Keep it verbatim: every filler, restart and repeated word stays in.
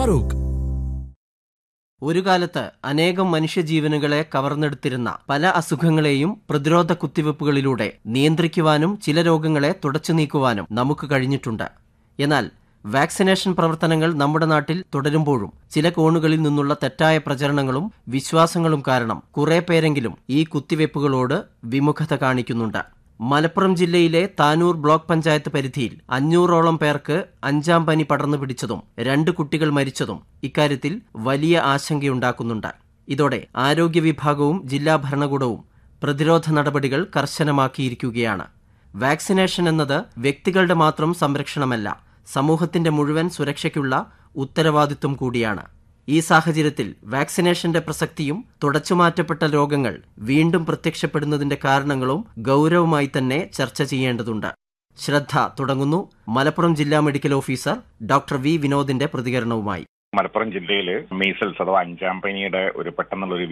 ഫറൂഖ്. ഒരു കാലത്ത് അനേകം മനുഷ്യജീവനുകളെ കവർന്നെടുത്തിരുന്ന പല അസുഖങ്ങളെയും പ്രതിരോധ കുത്തിവയ്പ്പുകളിലൂടെ നിയന്ത്രിക്കുവാനും ചില രോഗങ്ങളെ തുടച്ചു നീക്കുവാനും നമുക്ക് കഴിഞ്ഞിട്ടുണ്ട്. എന്നാൽ വാക്സിനേഷൻ പ്രവർത്തനങ്ങൾ നമ്മുടെ നാട്ടിൽ തുടരുമ്പോഴും ചില കോണുകളിൽ നിന്നുള്ള തെറ്റായ പ്രചരണങ്ങളും വിശ്വാസങ്ങളും കാരണം കുറെ പേരെങ്കിലും ഈ കുത്തിവയ്പ്പുകളോട് വിമുഖത കാണിക്കുന്നുണ്ട്. മലപ്പുറം ജില്ലയിലെ താനൂർ ബ്ലോക്ക് പഞ്ചായത്ത് പരിധിയിൽ അഞ്ഞൂറോളം പേർക്ക് അഞ്ചാം പനി പടർന്നു പിടിച്ചതും രണ്ട് കുട്ടികൾ മരിച്ചതും ഇക്കാര്യത്തിൽ വലിയ ആശങ്കയുണ്ടാക്കുന്നുണ്ട്. ഇതോടെ ആരോഗ്യ വിഭാഗവും ജില്ലാ ഭരണകൂടവും പ്രതിരോധ നടപടികൾ കർശനമാക്കിയിരിക്കുകയാണ്. വാക്സിനേഷൻ എന്നത് വ്യക്തികളുടെ മാത്രം സംരക്ഷണമല്ല, സമൂഹത്തിന്റെ മുഴുവൻ സുരക്ഷയ്ക്കുള്ള ഉത്തരവാദിത്വം കൂടിയാണ്. ഈ സാഹചര്യത്തിൽ വാക്സിനേഷന്റെ പ്രസക്തിയും തുടച്ചുമാറ്റപ്പെട്ട രോഗങ്ങൾ വീണ്ടും പ്രത്യക്ഷപ്പെടുന്നതിന്റെ കാരണങ്ങളും ഗൗരവമായി തന്നെ ചർച്ച ചെയ്യേണ്ടതുണ്ട്. ശ്രദ്ധ തുടങ്ങുന്നു. മലപ്പുറം ജില്ലാ മെഡിക്കൽ ഓഫീസർ ഡോക്ടർ വി വിനോദിന്റെ പ്രതികരണവുമായി. മലപ്പുറം ജില്ലയിൽ മീസൽസ് അഥവാ അഞ്ചാം പനിയുടെ ഒരു പെട്ടെന്നുള്ള ഒരു